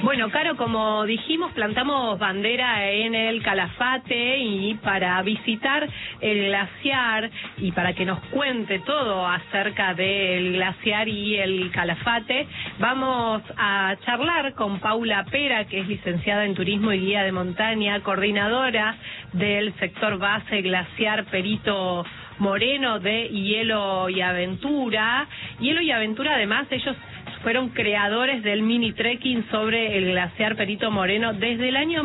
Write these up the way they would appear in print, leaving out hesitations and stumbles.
Bueno, Caro, como dijimos, plantamos bandera en el Calafate y para visitar el glaciar y para que nos cuente todo acerca del glaciar y el Calafate, vamos a charlar con Paula Pera, que es licenciada en Turismo y Guía de Montaña, coordinadora del sector base glaciar Perito Moreno de Hielo y Aventura. Hielo y Aventura, además, ellos fueron creadores del mini trekking sobre el glaciar Perito Moreno desde el año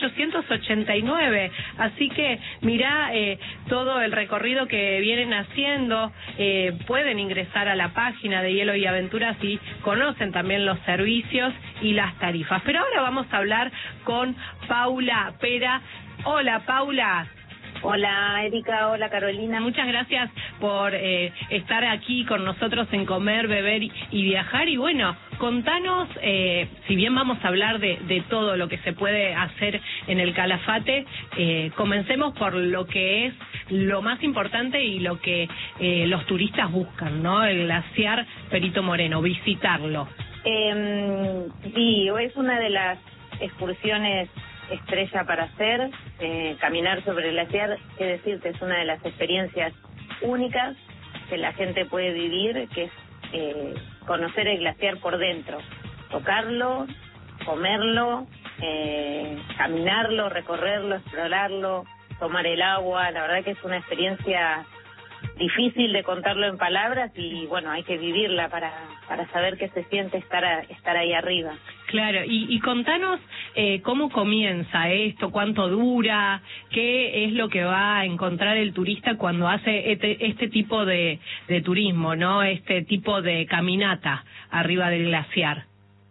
1889. Así que mirá todo el recorrido que vienen haciendo. Pueden ingresar a la página de Hielo y Aventura si conocen también los servicios y las tarifas. Pero ahora vamos a hablar con Paula Pera. Hola, Paula. Hola Erika, hola Carolina. Muchas gracias por estar aquí con nosotros en Comer, Beber y Viajar. Y bueno, contanos, si bien vamos a hablar de todo lo que se puede hacer en el Calafate, comencemos por lo que es lo más importante y lo que los turistas buscan, ¿no? El glaciar Perito Moreno, visitarlo. Sí, es una de las excursiones estrella para hacer. Caminar sobre el glaciar, es decir, que es una de las experiencias únicas que la gente puede vivir, que es conocer el glaciar por dentro, tocarlo, comerlo, caminarlo, recorrerlo, explorarlo, tomar el agua. La verdad que es una experiencia difícil de contarlo en palabras y bueno, hay que vivirla para saber qué se siente estar ahí arriba. Claro, y contanos cómo comienza esto, cuánto dura, qué es lo que va a encontrar el turista cuando hace este tipo de turismo, ¿no? Este tipo de caminata arriba del glaciar.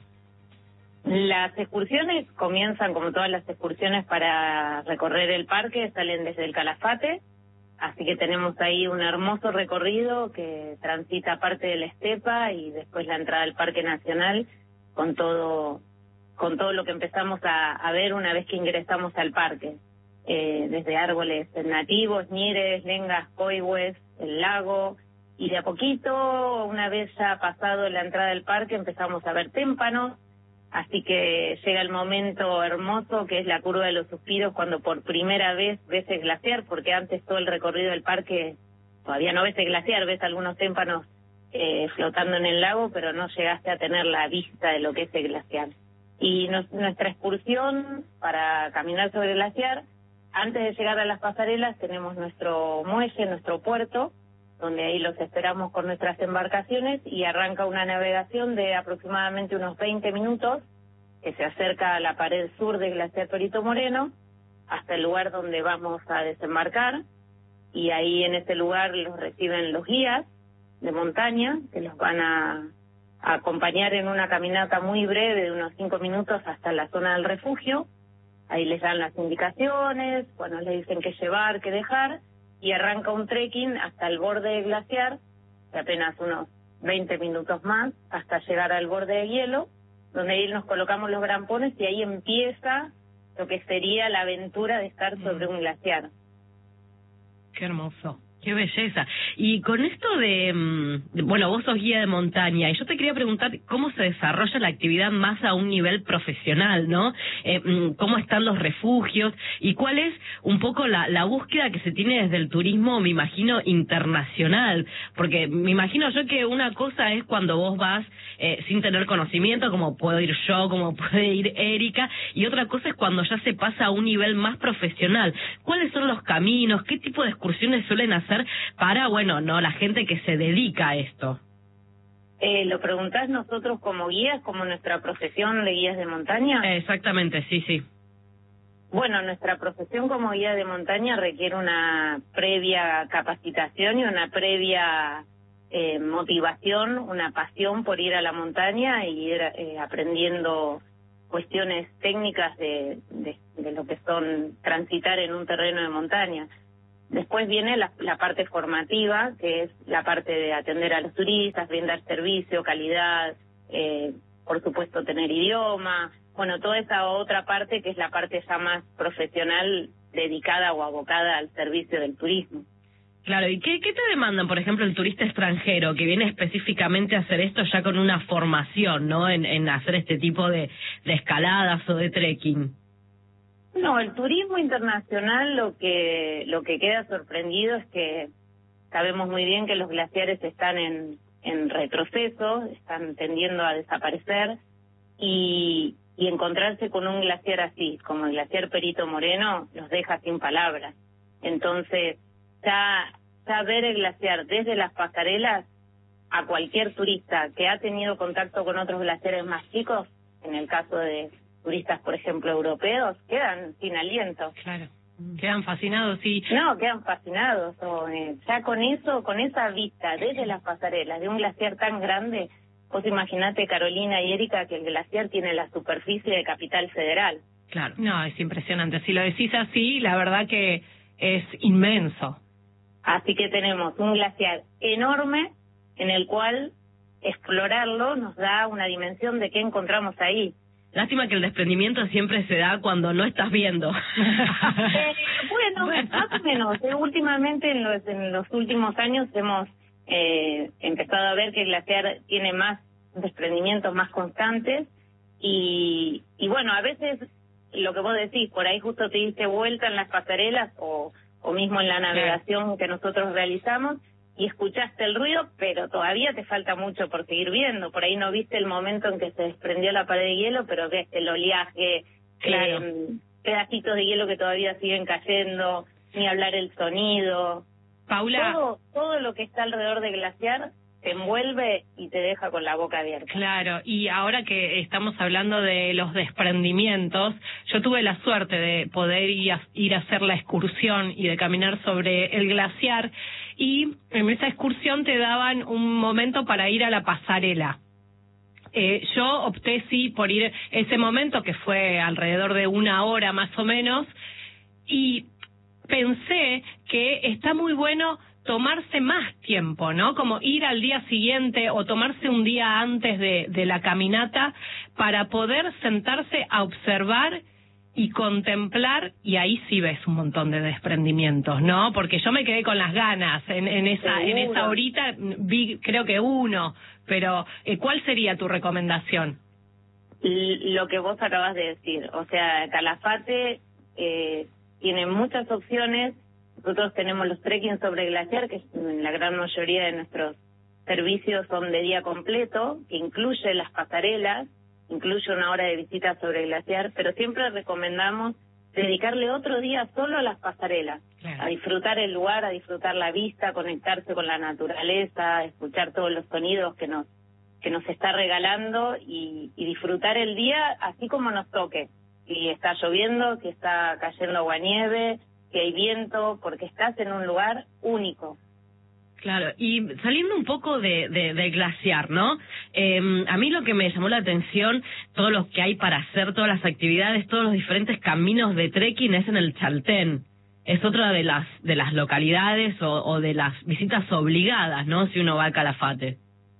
Las excursiones comienzan como todas las excursiones para recorrer el parque, salen desde el Calafate. Así que tenemos ahí un hermoso recorrido que transita parte de la estepa y después la entrada al Parque Nacional con todo lo que empezamos a ver una vez que ingresamos al parque. Desde árboles nativos, ñires, lengas, coihues, el lago, y de a poquito, una vez ya pasado la entrada del parque, empezamos a ver témpanos. Así que llega el momento hermoso que es la curva de los suspiros cuando por primera vez ves el glaciar, porque antes todo el recorrido del parque todavía no ves el glaciar, ves algunos témpanos flotando en el lago, pero no llegaste a tener la vista de lo que es el glaciar. Y nuestra excursión para caminar sobre el glaciar, antes de llegar a las pasarelas tenemos nuestro muelle, nuestro puerto, donde ahí los esperamos con nuestras embarcaciones y arranca una navegación de aproximadamente unos 20 minutos que se acerca a la pared sur del glaciar Perito Moreno hasta el lugar donde vamos a desembarcar, y ahí en ese lugar los reciben los guías de montaña que los van a acompañar en una caminata muy breve de unos 5 minutos hasta la zona del refugio. Ahí les dan las indicaciones, bueno, les dicen qué llevar, qué dejar, y arranca un trekking hasta el borde del glaciar, de apenas unos 20 minutos más, hasta llegar al borde de hielo, donde ahí nos colocamos los grampones y ahí empieza lo que sería la aventura de estar sobre un glaciar. Qué hermoso. Qué belleza. Y con esto bueno, vos sos guía de montaña, y yo te quería preguntar cómo se desarrolla la actividad más a un nivel profesional, ¿no? ¿Cómo están los refugios? ¿Y cuál es un poco la búsqueda que se tiene desde el turismo, me imagino, internacional? Porque me imagino yo que una cosa es cuando vos vas sin tener conocimiento, como puedo ir yo, como puede ir Erika, y otra cosa es cuando ya se pasa a un nivel más profesional. ¿Cuáles son los caminos? ¿Qué tipo de excursiones suelen hacer para, bueno, no, la gente que se dedica a esto? ¿Lo preguntás nosotros como guías, como nuestra profesión de guías de montaña? Exactamente, sí, sí. Bueno, nuestra profesión como guía de montaña requiere una previa capacitación y una previa motivación, una pasión por ir a la montaña y ir aprendiendo cuestiones técnicas de lo que son transitar en un terreno de montaña. Después viene la parte formativa, que es la parte de atender a los turistas, brindar servicio, calidad, por supuesto tener idioma, bueno, toda esa otra parte que es la parte ya más profesional dedicada o abocada al servicio del turismo. Claro, ¿y qué te demandan, por ejemplo, el turista extranjero que viene específicamente a hacer esto ya con una formación, ¿no? En hacer este tipo de escaladas o de trekking. No, el turismo internacional lo que queda sorprendido es que sabemos muy bien que los glaciares están en retroceso, están tendiendo a desaparecer, y encontrarse con un glaciar así, como el glaciar Perito Moreno, nos deja sin palabras. Entonces, ya ver el glaciar desde las pasarelas, a cualquier turista que ha tenido contacto con otros glaciares más chicos, en el caso de turistas, por ejemplo, europeos, quedan sin aliento. Claro, quedan fascinados, sí. No, quedan fascinados. Ya con eso, con esa vista desde las pasarelas de un glaciar tan grande, vos imaginate, Carolina y Erika, que el glaciar tiene la superficie de Capital Federal. Claro, no, es impresionante. Si lo decís así, la verdad que es inmenso. Así que tenemos un glaciar enorme en el cual explorarlo nos da una dimensión de qué encontramos ahí. Lástima que el desprendimiento siempre se da cuando no estás viendo. Bueno, más o menos. Últimamente, en los últimos años, hemos empezado a ver que el glaciar tiene más desprendimientos más constantes y bueno, a veces lo que vos decís, por ahí justo te diste vuelta en las pasarelas o mismo en la navegación que nosotros realizamos y escuchaste el ruido, pero todavía te falta mucho por seguir viendo. Por ahí no viste el momento en que se desprendió la pared de hielo, pero ves el oleaje, pedacitos de hielo que todavía siguen cayendo, ni hablar el sonido. Paula, todo lo que está alrededor del glaciar te envuelve y te deja con la boca abierta. Claro, y ahora que estamos hablando de los desprendimientos, yo tuve la suerte de poder ir a hacer la excursión y de caminar sobre el glaciar, y en esa excursión te daban un momento para ir a la pasarela. Yo opté sí por ir ese momento, que fue alrededor de 1 hora más o menos, y pensé que está muy bueno tomarse más tiempo, ¿no? Como ir al día siguiente o tomarse un día antes de la caminata para poder sentarse a observar y contemplar, y ahí sí ves un montón de desprendimientos, ¿no? Porque yo me quedé con las ganas en esa horita, vi creo que 1, pero ¿cuál sería tu recomendación? Lo que vos acabas de decir, o sea, Calafate tiene muchas opciones. Nosotros tenemos los trekking sobre glaciar, que en la gran mayoría de nuestros servicios son de día completo, que incluye las pasarelas, incluye 1 hora de visita sobre glaciar, pero siempre recomendamos dedicarle otro día solo a las pasarelas, a disfrutar el lugar, a disfrutar la vista, conectarse con la naturaleza, escuchar todos los sonidos que nos está regalando y disfrutar el día así como nos toque. Si está lloviendo, si está cayendo aguanieve, si hay viento, porque estás en un lugar único. Claro, y saliendo un poco del glaciar, ¿no? A mí lo que me llamó la atención, todo lo que hay para hacer, todas las actividades, todos los diferentes caminos de trekking es en el Chaltén. Es otra de las localidades o de las visitas obligadas, ¿no? Si uno va a Calafate.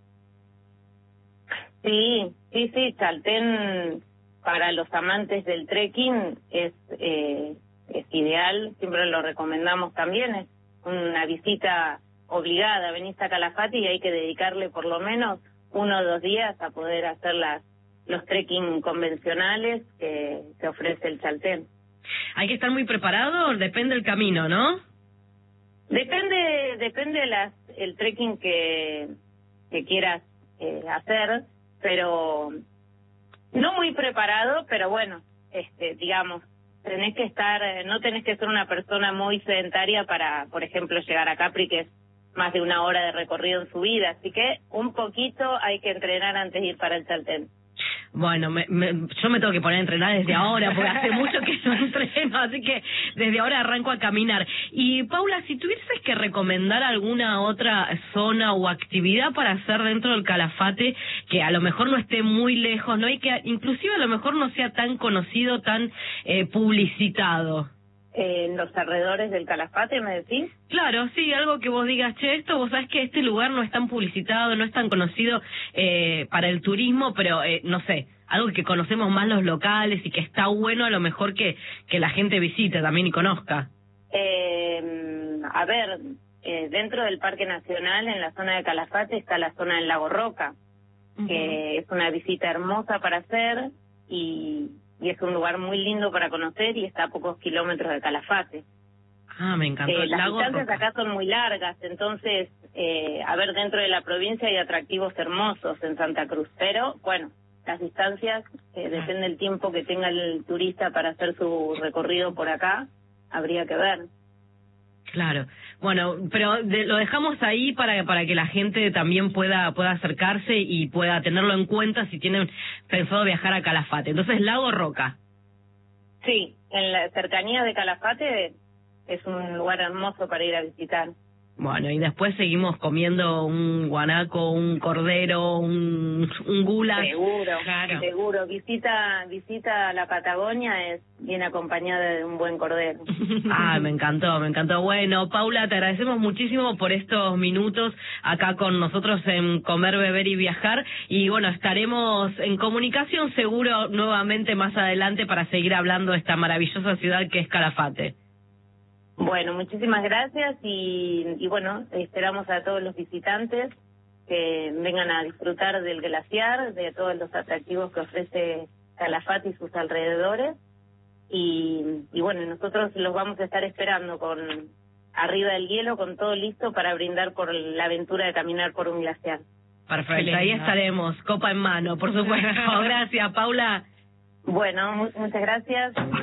Sí, Chaltén para los amantes del trekking es ideal, siempre lo recomendamos también, es una visita obligada. Venís a Calafate y hay que dedicarle por lo menos 1 o 2 días a poder hacer los trekking convencionales que ofrece el Chaltén. ¿Hay que estar muy preparado? Depende del camino, ¿no? Depende el trekking que quieras hacer, pero no muy preparado, pero bueno, digamos, no tenés que ser una persona muy sedentaria para, por ejemplo, llegar a Capri, que es más de 1 hora de recorrido en subida, así que un poquito hay que entrenar antes de ir para el Chaltén. Bueno, yo me tengo que poner a entrenar desde ahora, porque hace mucho que no entreno, así que desde ahora arranco a caminar. Y Paula, si tuvieses que recomendar alguna otra zona o actividad para hacer dentro del Calafate, que a lo mejor no esté muy lejos, ¿no? Y que inclusive a lo mejor no sea tan conocido, tan publicitado. En los alrededores del Calafate, ¿me decís? Claro, sí, algo que vos digas, che, vos sabés que este lugar no es tan publicitado, no es tan conocido para el turismo, pero no sé, algo que conocemos más los locales y que está bueno a lo mejor que la gente visite también y conozca. A ver, dentro del Parque Nacional, en la zona de Calafate, está la zona del Lago Roca, que es una visita hermosa para hacer y es un lugar muy lindo para conocer y está a pocos kilómetros de Calafate. Ah, me encantó. Las distancias acá son muy largas, entonces, a ver, dentro de la provincia hay atractivos hermosos en Santa Cruz, pero bueno, las distancias, depende del tiempo que tenga el turista para hacer su recorrido por acá, habría que ver. Claro. Bueno, pero lo dejamos ahí para que la gente también pueda acercarse y pueda tenerlo en cuenta si tienen pensado viajar a Calafate. Entonces, Lago Roca. Sí, en la cercanía de Calafate es un lugar hermoso para ir a visitar. Bueno, y después seguimos comiendo un guanaco, un cordero, un goulash. Seguro, claro. Seguro. Visita a la Patagonia es bien acompañada de un buen cordero. Ah, me encantó. Bueno, Paula, te agradecemos muchísimo por estos minutos acá con nosotros en Comer, Beber y Viajar. Y bueno, estaremos en comunicación seguro nuevamente más adelante para seguir hablando de esta maravillosa ciudad que es Calafate. Bueno, muchísimas gracias y bueno, esperamos a todos los visitantes que vengan a disfrutar del glaciar, de todos los atractivos que ofrece Calafate y sus alrededores. Y bueno, nosotros los vamos a estar esperando con arriba del hielo, con todo listo para brindar por la aventura de caminar por un glaciar. Perfecto, ahí estaremos, copa en mano, por supuesto. Gracias, Paula. Bueno, muchas gracias.